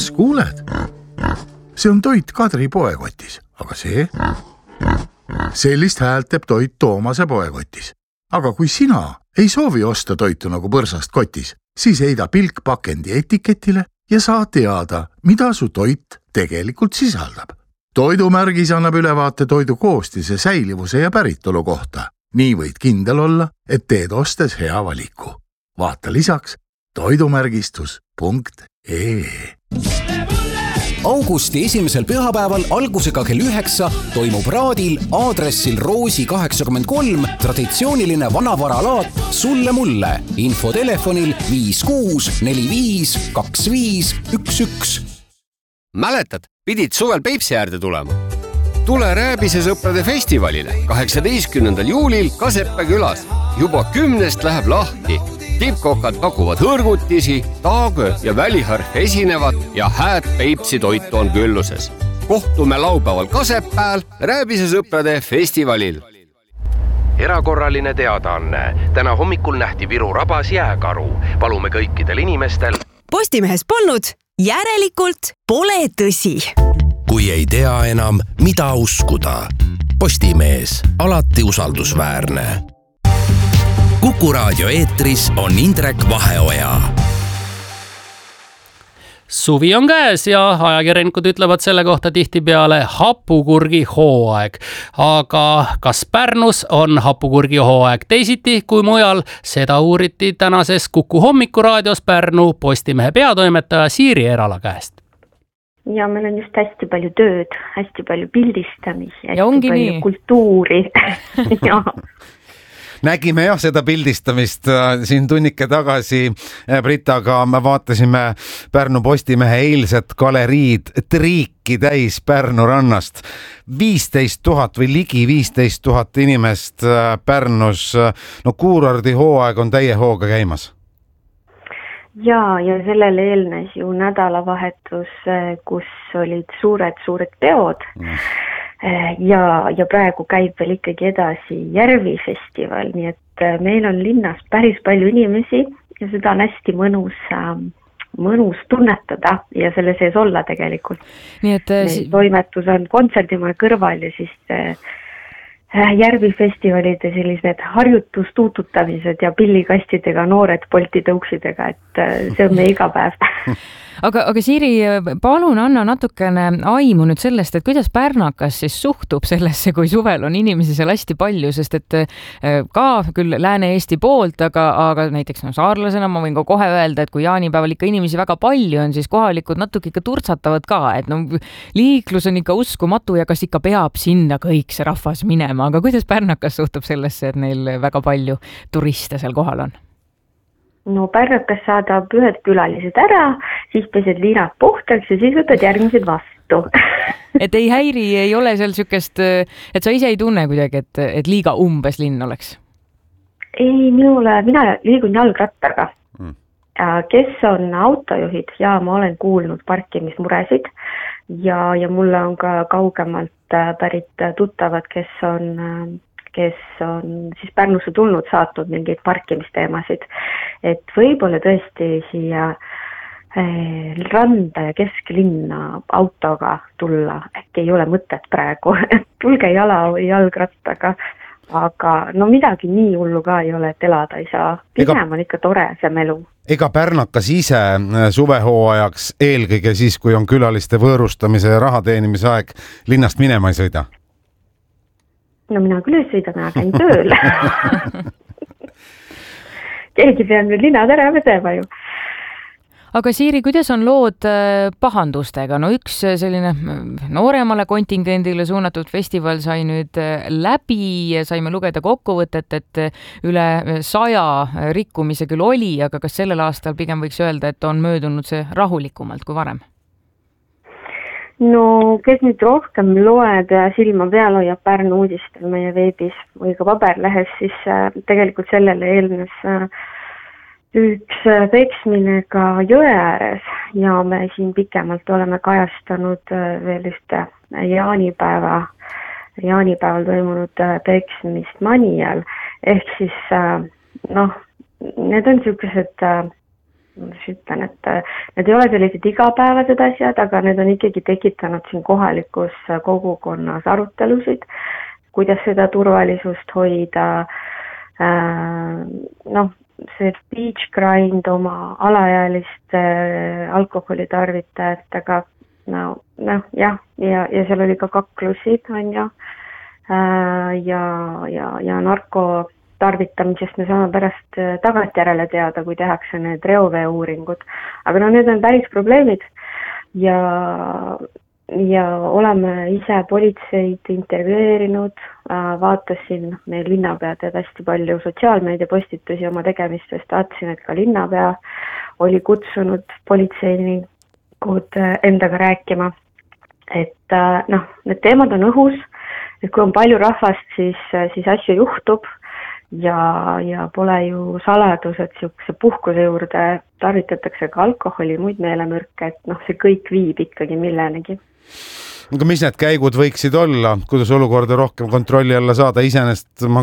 kas kuuled? See on toit Kadri poekotis, aga see? Sellist häält teeb toit Toomase poekotis. Aga kui sina ei soovi osta toitu nagu põrsast kotis, siis heida pilk pakendi etiketile ja saa teada, mida su toit tegelikult sisaldab. Toidumärgis annab ülevaate toidu koostise, säilivuse ja päritolu kohta. Nii võid kindel olla, et teed ostes hea valiku. Vaata lisaks toidumärgistus.ee. Augusti esimesel pühapäeval algusega kell 9 toimub Raadil aadressil Roosi 83 traditsiooniline vanavaralaat Sulle mulle. Info telefonil 56452511. Mäletad, pidid suvel Peipsi äärde tulema? Tule Rääbise sõprade festivalile 18. juulil Kaseppe külas. Juba 10 läheb lahti. Tippkokad pakuvad hõrgutisi, taagö ja väliharf esinevad ja hääd Peipsi toitu on külluses. Kohtume laupäeval Kasepääl Rääbise sõprade festivalil. Erakorraline teadaanne. Täna hommikul nähti Viru rabas jääkaru. Palume kõikidel inimestel. Postimehes polnud, järelikult pole tõsi. Kui ei tea enam, mida uskuda. Postimees, alati usaldusväärne. Kuku raadio eetris on Indrek Vaheoja. Suvi on käes ja ajakirjanikud ütlevad selle kohta tihtipeale hapukurgi hooaeg. Aga kas Pärnus on hapukurgi hooaeg teisiti kui mujal? Seda uuriti tänases Kuku hommikuraadios Pärnu Postimehe peatoimetaja Siiri Erala käest. Ja meil on just hästi palju tööd, hästi palju pildistamisi, hästi ja ongi palju nii. Kultuuri. Ja. Nägime jah seda pildistamist siin tunnike tagasi Britaga, me vaatasime Pärnu Postimehe eilset galeriid triiki täis Pärnu rannast. 15 000 või ligi 15 000 inimest Pärnus. No kuurordi hooaeg on täie hooga käimas. Ja sellele eelnes ju nädalavahetus, kus olid suured peod. Ja praegu käib veel ikkagi edasi Järvi festival, nii et meil on linnas päris palju inimesi ja seda on hästi mõnus tunnetada ja selle sees olla tegelikult. Nii et toimetus on kontserdimaja kõrval ja siis Järvi festivalide sellised harjutustuututamised ja pillikastidega noored Bolti tõuksidega, et see on meie igapäev. Aga Siiri, palun anna natukene aimu nüüd sellest, et kuidas pärnakas siis suhtub sellesse, kui suvel on inimesi seal hästi palju, sest et ka küll Lääne-Eesti poolt, aga näiteks saarlasena ma võin ka kohe öelda, et kui jaanipäeval ikka inimesi väga palju on, siis kohalikud natuke ikka turtsatavad ka, et liiklus on ikka uskumatu ja kas ikka peab sinna kõik see rahvas minema, aga kuidas pärnakas suhtub sellesse, et neil väga palju turiste seal kohal on? No pärnakas saadab ühed külalised ära, siis pesed liinad puhtaks ja siis võtad järgmised vastu. Et ei häiri, ei ole seal sükest, et sa ise ei tunne kuidagi, et liiga umbes linn oleks? Ei, mina liigun jalgrattaga. Kes on autojuhid ja ma olen kuulnud parkimismuresid ja mulle on ka kaugemalt pärit tuttavad, kes on siis Pärnusse tulnud, saatnud mingeid parkimisteemasid, et võib-olla tõesti siia randa ja kesklinna autoga tulla, äkki ei ole mõtet praegu, tulge jala või jalgrattaga, aga midagi nii hullu ka ei ole, et elada ei saa. Pigem on ikka tore see melu. Ega pärnakas ise suvehooajaks eelkõige siis, kui on külaliste võõrustamise ja raha teenimise aeg, linnast minema ei sõida? No mina küll ei sõida, mina käin tööl. Keegi peab nüüd linnad ära vedema ju. Aga Siiri, kuidas on lood pahandustega? No üks selline nooremale kontingendile suunatud festival sai nüüd läbi ja saime lugeda kokkuvõtet, et üle 100 rikkumise küll oli, aga kas sellel aastal pigem võiks öelda, et on möödunud see rahulikumalt kui varem? No kes nüüd rohkem loed ja silma peal hoiab Pärnu uudistel meie veebis või ka paberlehes, siis tegelikult sellele eelnes üks peksmine ka jõe ääres ja me siin pikemalt oleme kajastanud veel ühte jaanipäeval toimunud peksmist Manial. Ehk siis need on sellised ütlen, et need ei ole sellised igapäevased asjad, aga need on ikkagi tekitanud siin kohalikus kogukonnas arutelusid, kuidas seda turvalisust hoida. See speech grind oma alaealiste alkoholitarvitajatega, ja seal oli ka kaklusid, on ju, ja narko tarvitamisest me saame pärast tagantjärele teada, kui tehakse need reovee uuringud. Aga need on päris probleemid ja oleme ise politseid intervjueerinud, vaatasin, meil linnapea teeb hästi palju sotsiaalmeedia postitusi oma tegemistest, vaatasin, et ka linnapea oli kutsunud politseinikud endaga rääkima, et need teemad on õhus, et kui on palju rahvast, siis asju juhtub ja pole ju saladus, et niisuguse puhkuse juurde tarvitatakse ka alkoholi, muid meelemürke, et see kõik viib ikkagi millenegi. Aga mis need käigud võiksid olla, kuidas olukorda rohkem kontrolli alla saada? Iseenesest ma